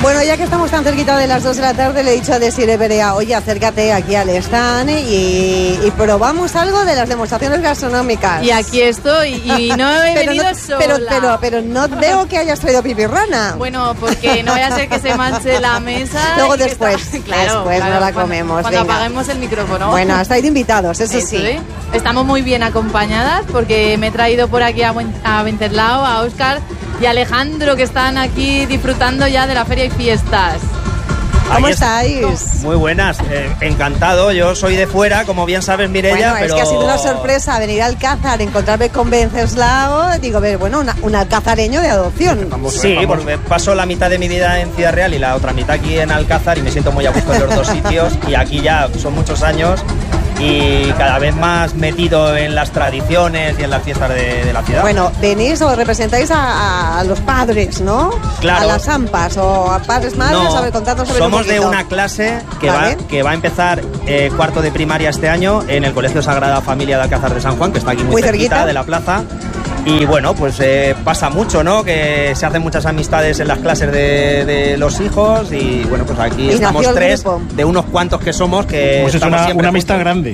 Bueno, ya que estamos tan cerquita de las 2 de la tarde, le he dicho a Desiree Berea, oye, acércate aquí al stand y probamos algo de las demostraciones gastronómicas. Y aquí estoy, y no he venido sola. Pero no veo que hayas traído pipirrana. Bueno, porque no vaya a ser que se manche la mesa. Luego después, claro, no la comemos. Cuando apaguemos el micrófono. Bueno, estáis invitados, eso sí. Estamos muy bien acompañadas porque me he traído por aquí a Venceslao, a Óscar y a Alejandro, que están aquí disfrutando ya de la feria y fiestas. ¿Cómo estáis? Muy buenas, encantado. Yo soy de fuera, como bien sabes, Mireia. Bueno, es que ha sido una sorpresa venir al Alcázar, encontrarme con Venceslao. Digo, bueno, un alcazareño de adopción. Sí, porque paso la mitad de mi vida en Ciudad Real y la otra mitad aquí en Alcázar y me siento muy a gusto en los dos sitios. Y aquí ya son muchos años y cada vez más metido en las tradiciones y en las fiestas de la ciudad. Bueno, venís o representáis a los padres, ¿no? Claro. A las AMPAs o a padres, madres, no, a ver, contadnos sobre somos de una clase que va a empezar cuarto de primaria este año en el Colegio Sagrada Familia de Alcázar de San Juan, que está aquí muy cerquita de la plaza. Y bueno, pues pasa mucho, ¿no? Que se hacen muchas amistades en las clases de los hijos y bueno, pues aquí estamos tres de unos cuantos que somos que pues estamos es una amistad grande.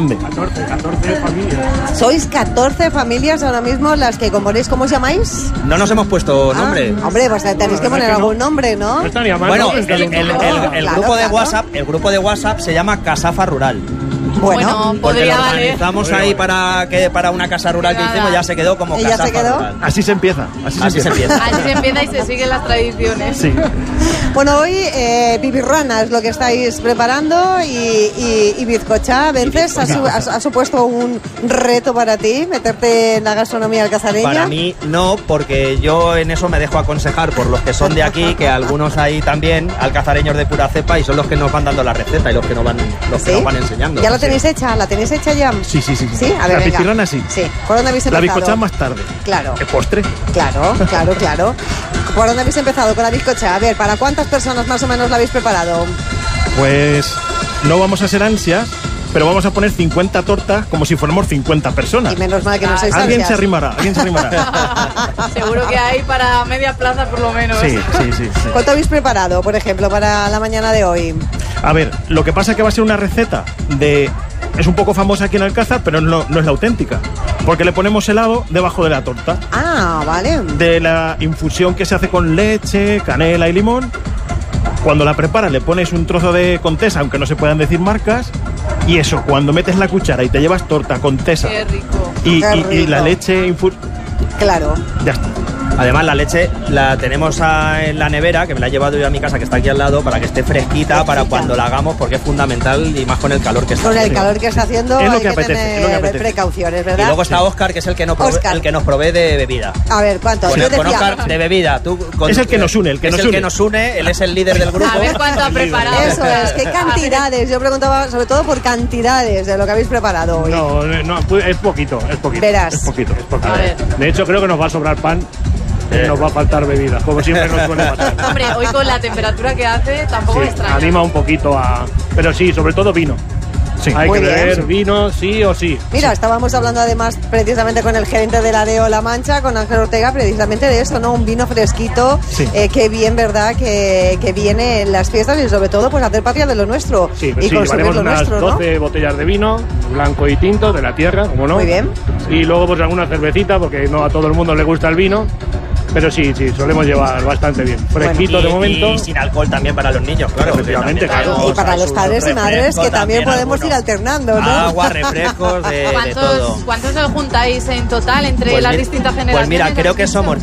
14 familias. Sois 14 familias ahora mismo las que componéis. ¿Cómo os llamáis? No nos hemos puesto nombre. Hombre, pues tenéis que poner algún nombre, ¿no? No estaría mal. Bueno, ¿no? el grupo de WhatsApp se llama Casafa Rural. Bueno, podría valer. Organizamos ahí para una casa rural que hicimos, ya se quedó como Casafa Rural. Así se empieza. Así se empieza. Así se empieza y se siguen las tradiciones. Sí. Bueno, hoy pipirrana es lo que estáis preparando y bizcocha. Vences, ¿ha supuesto un reto para ti meterte en la gastronomía alcazareña? Para mí no, porque yo en eso me dejo aconsejar por los que son de aquí, que algunos ahí también, alcazareños de pura cepa, y son los que nos van dando la receta y los que nos van enseñando. ¿Ya lo tenéis hecha? ¿La tenéis hecha ya? Sí. ¿Sí? A ver, la pipirrana sí. Sí. ¿Por dónde habéis empezado? La bizcocha más tarde. Claro. ¿El postre? Claro. ¿Por dónde habéis empezado con la bizcocha? A ver, ¿para cuántas personas más o menos la habéis preparado? Pues no vamos a ser ansias, pero vamos a poner 50 tortas como si fuéramos 50 personas. Y menos mal que no sois Alguien ansias. se arrimará. Seguro que hay para media plaza por lo menos. Sí. ¿Cuánto habéis preparado, por ejemplo, para la mañana de hoy? A ver, lo que pasa es que va a ser una receta es un poco famosa aquí en Alcázar, pero no es la auténtica. Porque le ponemos helado debajo de la torta. Ah, vale. De la infusión que se hace con leche, canela y limón. Cuando la preparas le pones un trozo de Contesa, aunque no se puedan decir marcas. Y eso, cuando metes la cuchara y te llevas torta Contesa. Qué rico. Y la leche Claro. Ya está. Además, la leche la tenemos en la nevera, que me la he llevado yo a mi casa, que está aquí al lado, para que esté fresquita para cuando la hagamos, porque es fundamental y más con el calor que está Con haciendo. el calor que está haciendo Es lo hay que que apetece, tener precauciones, ¿verdad? Y luego está Óscar, que es el que nos provee de bebida. A ver, ¿cuánto? Con Yo decía... Óscar de bebida. Es el que nos une, que nos une, él es el líder del grupo. A ver cuánto ha preparado. Eso es, ¿qué cantidades? Yo preguntaba sobre todo por cantidades de lo que habéis preparado hoy. No, es poquito. Verás. Es poquito. A ver. De hecho, creo que nos va a sobrar pan. Nos va a faltar bebida, como siempre nos suele pasar. Hombre, hoy con la temperatura que hace tampoco me extraña. Anima un poquito pero sí, sobre todo vino. Sí. Hay Muy que bien. beber vino sí o sí. Mira, estábamos hablando además precisamente con el gerente del Areo La Mancha, con Ángel Ortega, precisamente de eso, ¿no? Un vino fresquito, Sí. Qué bien, ¿verdad? Que viene en las fiestas y sobre todo pues hacer patria de lo nuestro. Sí, y consumir llevaremos lo unas nuestro, ¿no? 12 botellas de vino, blanco y tinto, de la tierra, como no. Muy bien. Y luego pues alguna cervecita, porque no a todo el mundo le gusta el vino. Pero sí, solemos llevar bastante bien. Fresquito de momento. Y sin alcohol también para los niños, claro. Efectivamente, claro. Y para los padres y madres que también podemos ir alternando, ¿no? Agua, refrescos, de todo. ¿Cuántos os juntáis en total entre Pues las mira, distintas generaciones? Pues mira, creo que somos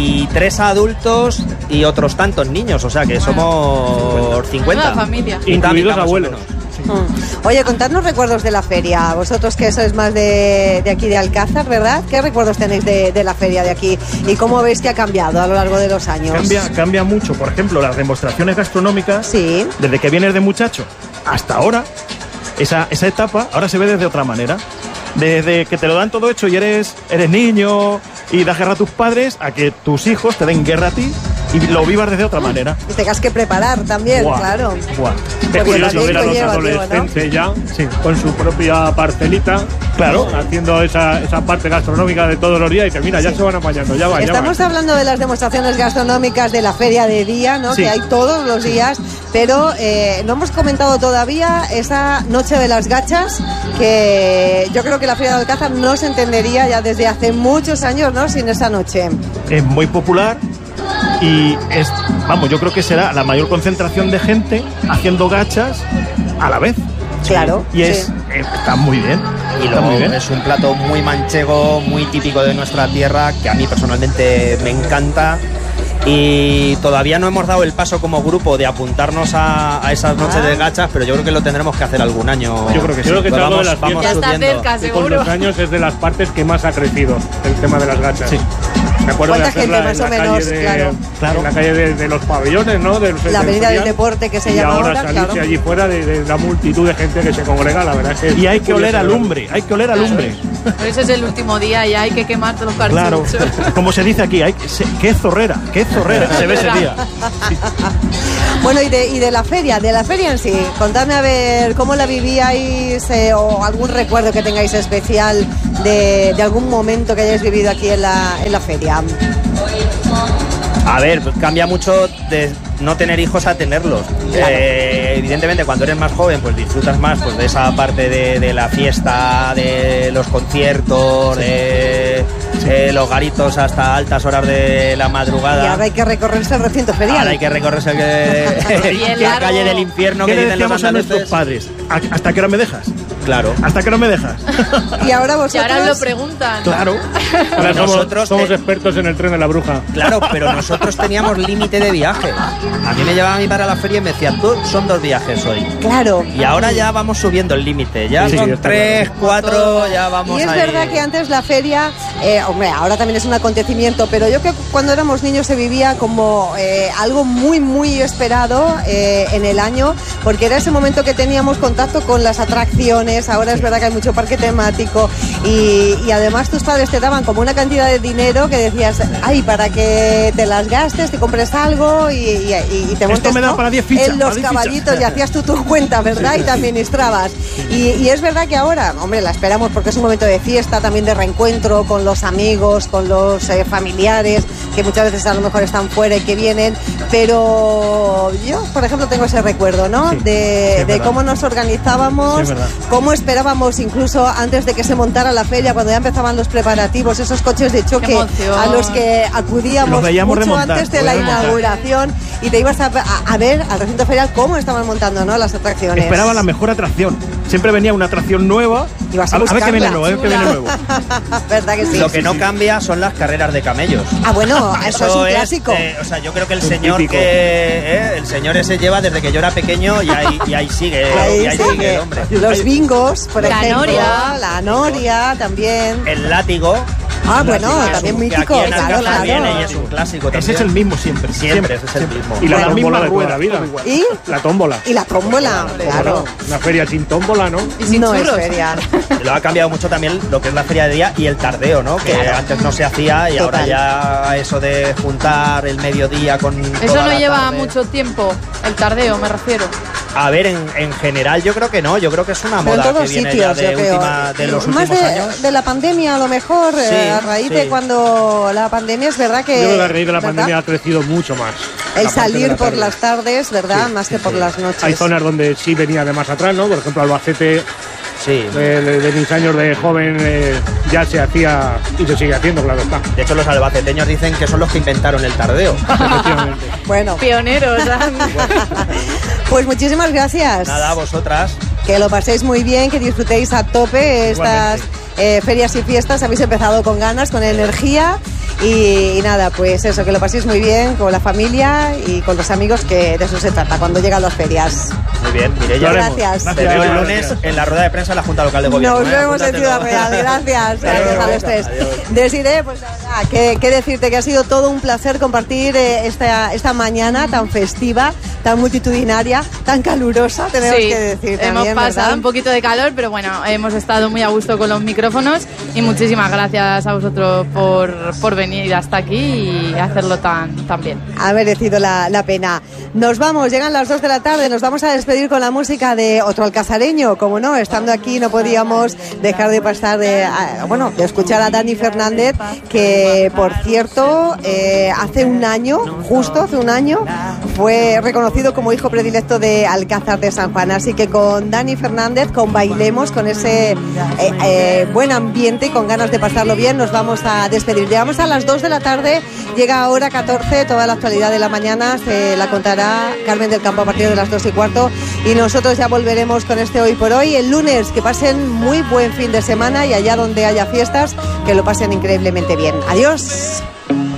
23 adultos y otros tantos niños, o sea que somos 50. Una familia. Incluidos más o abuelos. menos. Oye, contadnos recuerdos de la feria. Vosotros que sois más de aquí de Alcázar, ¿verdad? ¿Qué recuerdos tenéis de la feria de aquí? ¿Y cómo veis que ha cambiado a lo largo de los años? Cambia mucho. Por ejemplo, las demostraciones gastronómicas, Sí. desde que vienes de muchacho hasta ahora, esa etapa ahora se ve desde otra manera. Desde que te lo dan todo hecho y eres niño y das guerra a tus padres, a que tus hijos te den guerra a ti y lo vivas de otra manera. Y tengas que preparar también, claro. Es curioso ver a los adolescentes, ¿no? Ya, con su propia parcelita, claro, haciendo esa parte gastronómica de todos los días, y que mira, ya se van apañando, ya van. Estamos hablando de las demostraciones gastronómicas de la feria de día, ¿no? Que hay todos los días, pero no hemos comentado todavía esa noche de las gachas, que yo creo que la feria de Alcázar no se entendería ya desde hace muchos años, ¿no?, sin esa noche. Es muy popular y yo creo que será la mayor concentración de gente haciendo gachas a la vez. Claro. Y está muy bien. Y luego es un plato muy manchego, muy típico de nuestra tierra, que a mí personalmente me encanta. Y todavía no hemos dado el paso como grupo de apuntarnos a esas noches de gachas, pero yo creo que lo tendremos que hacer algún año. Yo creo que sí. Yo creo que vamos ya está cerca, y seguro. con los años es de las partes que más ha crecido el tema de las gachas. Sí. Me acuerdo de ¿cuánta gente hacerla más o menos? Claro. En la calle de los pabellones, ¿no? La avenida del deporte, que se llama ahora, salirse claro. allí fuera de la multitud de gente que se congrega, la verdad es que... Y hay que oler a lumbre, Por eso es el último día y hay que quemar todos los cartuchos. Claro, como se dice aquí, qué zorrera se ve ese día. Sí. Bueno, y de la feria en sí, contadme a ver cómo la vivíais, o algún recuerdo que tengáis especial de algún momento que hayáis vivido aquí en la feria. A ver, cambia mucho de no tener hijos a tenerlos. Claro. Evidentemente, cuando eres más joven, pues disfrutas más pues, de esa parte de la fiesta, de los conciertos, de los garitos hasta altas horas de la madrugada. Y ahora hay que recorrerse el recinto ferial. Ahora hay que recorrerse la calle del infierno. ¿Qué que le dicen los decíamos a nuestros andaluces? padres? ¿Hasta qué hora me dejas? Claro. ¿Hasta qué hora me dejas? Y ahora vosotros... Y ahora lo preguntan. Claro. Ahora nosotros somos expertos en el tren de la bruja. Claro, pero nosotros teníamos límite de viaje. A mí me llevaba mi padre a la feria y me decía, tú son 2 viajes hoy. Claro. Y ahora ya vamos subiendo el límite. Ya Sí, son 3, claro. 4, ya vamos Y es ahí. verdad que antes la feria, hombre, ahora también es un acontecimiento, pero yo creo que cuando éramos niños se vivía como algo muy, muy esperado en el año, porque era ese momento que teníamos contacto con las atracciones. Ahora es verdad que hay mucho parque temático y además tus padres te daban como una cantidad de dinero que decías, ay, para que te las gastes, te compres algo y te montes, esto me da, ¿no?, para 10 fichas, en los caballitos y hacías tú tu cuenta, ¿verdad? Y te administrabas. Y es verdad que ahora, hombre, la esperamos porque es un momento de fiesta, también de reencuentro con los amigos, con los familiares, que muchas veces a lo mejor están fuera y que vienen, pero yo, por ejemplo, tengo ese recuerdo, ¿no? Sí, de cómo nos organizábamos, cómo esperábamos incluso antes de que se montara la feria, cuando ya empezaban los preparativos, esos coches de choque a los que acudíamos mucho antes de la inauguración, y te ibas a ver al recinto ferial cómo estaban montando, ¿no?, las atracciones. Esperaba la mejor atracción. Siempre venía una atracción nueva. Ibas a ver qué viene nuevo, ¿Verdad que sí? Lo que no cambia son las carreras de camellos. Ah, bueno, eso es un clásico. O sea, yo creo que el señor el señor ese lleva desde que yo era pequeño y ahí sigue. Ahí sigue el hombre. Los bingos, por ejemplo. La noria también. El látigo. Ah, bueno, también mítico. Aquí en Alcázar Claro. viene y es un clásico también. Ese es el mismo siempre. Siempre, ese es el mismo. Y la Con la misma tómbola de toda rueda, la vida. ¿Y? La tómbola. Y la tómbola, claro. Una feria sin tómbola, ¿no? Y sin No churros. es feria. Lo ha cambiado mucho también lo que es la feria de día y el tardeo, ¿no? Que antes no se hacía y Total. ahora ya eso de juntar el mediodía con Eso toda no la lleva tarde. mucho tiempo, el tardeo, me refiero. A ver, en general yo creo que no. Yo creo que es una Pero en moda todos que viene sitios, ya de, yo creo. de los Más últimos años. de la pandemia, a lo mejor, Sí, a raíz sí. de cuando la pandemia, es verdad que... Yo creo que a raíz de la ¿verdad? pandemia ha crecido mucho más. El la parte de salir la por tarde. las tardes, ¿verdad? Más que por las noches. Hay zonas donde sí venía de más atrás, ¿no? Por ejemplo, Albacete, Sí. de mis años de joven, ya se hacía y se sigue haciendo, claro está. De hecho, los albaceteños dicen que son los que inventaron el tardeo. Efectivamente. Bueno, Pioneros, pues muchísimas gracias. Nada, vosotras. Que lo paséis muy bien, que disfrutéis a tope estas ferias y fiestas. Habéis empezado con ganas, con energía. Y nada, pues eso, que lo paséis muy bien con la familia y con los amigos, que de eso se trata cuando llegan las ferias. Muy bien, Mireia. Gracias. Te veo el lunes en la rueda de prensa de la Junta Local de Gobierno. Nos vemos en Apúntatelo. Ciudad Real. Gracias. Gracias a los tres. Adiós. Desiree, pues nada, que decirte que ha sido todo un placer compartir esta mañana tan festiva, tan multitudinaria, tan calurosa, tenemos que decir hemos también, pasado ¿verdad? un poquito de calor, pero bueno, hemos estado muy a gusto con los micrófonos y muchísimas gracias a vosotros por venir. venir hasta aquí y hacerlo tan bien. Ha merecido la pena. Nos vamos, llegan las 2 de la tarde, nos vamos a despedir con la música de otro alcazareño, como no, estando aquí no podíamos dejar de pasar de escuchar a Dani Fernández, que por cierto hace un año, fue reconocido como hijo predilecto de Alcázar de San Juan, así que con Dani Fernández, con Bailemos, con ese buen ambiente y con ganas de pasarlo bien, nos vamos a despedir. Llegamos a las 2 de la tarde, llega hora 14, toda la actualidad de la mañana se la contará Carmen del Campo a partir de las 2:15 y nosotros ya volveremos con este Hoy por Hoy el lunes. Que pasen muy buen fin de semana y allá donde haya fiestas, que lo pasen increíblemente bien. Adiós.